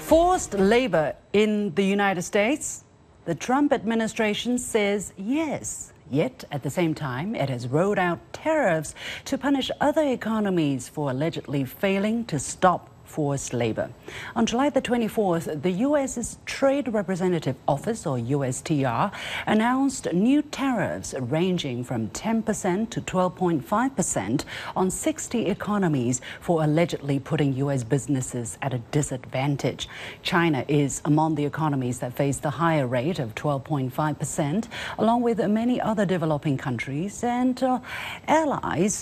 Forced labor in the United States? The Trump administration says yes. Yet, at the same time, it has rolled out tariffs to punish other economies for allegedly failing to stop forced labor. On July the 24th, the U.S.'s Trade Representative Office, or USTR, announced new tariffs ranging from 10% to 12.5% on 60 economies for allegedly putting U.S. businesses at a disadvantage. China is among the economies that face the higher rate of 12.5%, along with many other developing countries and allies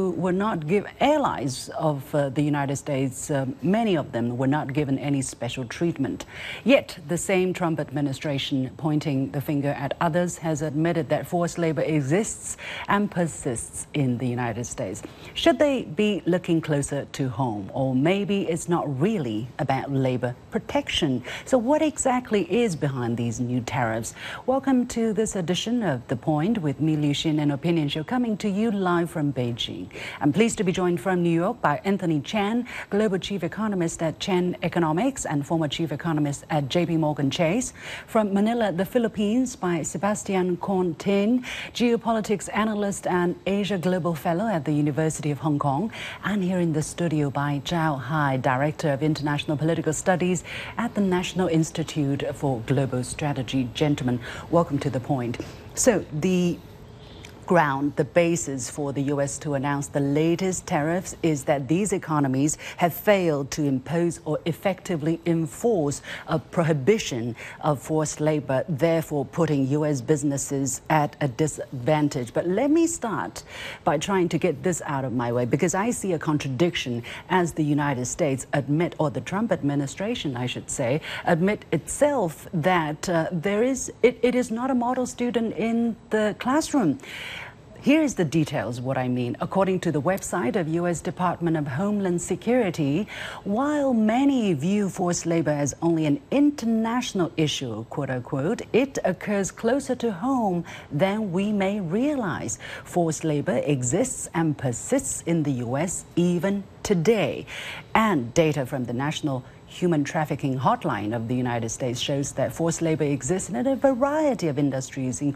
of the United States. Many of them were not given any special treatment. Yet, the same Trump administration, pointing the finger at others, has admitted that forced labor exists and persists in the United States. Should they be looking closer to home? Or maybe it's not really about labor protection. So what exactly is behind these new tariffs? Welcome to this edition of The Point with me, Liu Xin, an opinion show coming to you live from Beijing. I'm pleased to be joined from New York by Anthony Chan, Global Chief Economist at Chan Economics and former Chief Economist at JP Morgan Chase. From Manila, the Philippines, by Sebastian Korn Tin, Geopolitics Analyst and Asia Global Fellow at the University of Hong Kong. And here in the studio by Zhao Hai, Director of International Political Studies at the National Institute for Global Strategy. Gentlemen, welcome to The Point. So the basis for the U.S. to announce the latest tariffs is that these economies have failed to impose or effectively enforce a prohibition of forced labor, therefore putting U.S. businesses at a disadvantage. But let me start by trying to get this out of my way, because I see a contradiction as the United States admit, or the Trump administration, I should say, admit itself that it is not a model student in the classroom. Here's the details, what I mean. According to the website of U.S. Department of Homeland Security, while many view forced labor as only an international issue, quote unquote, it occurs closer to home than we may realize. Forced labor exists and persists in the U.S. even today. And data from the National Human Trafficking Hotline of the United States shows that forced labor exists in a variety of industries,